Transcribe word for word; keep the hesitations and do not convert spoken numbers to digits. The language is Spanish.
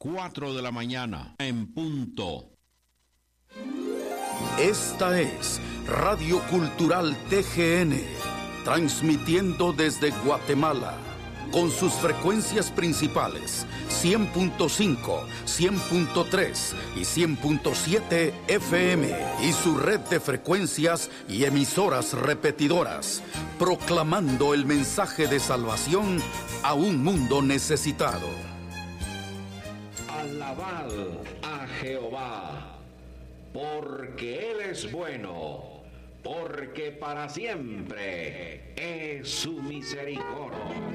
cuatro de la mañana, en punto. Esta es Radio Cultural T G N, transmitiendo desde Guatemala, con sus frecuencias principales, cien punto cinco, cien punto tres y cien punto siete F M, y su red de frecuencias y emisoras repetidoras, proclamando el mensaje de salvación a un mundo necesitado. Alabad a Jehová, porque Él es bueno, porque para siempre es su misericordia.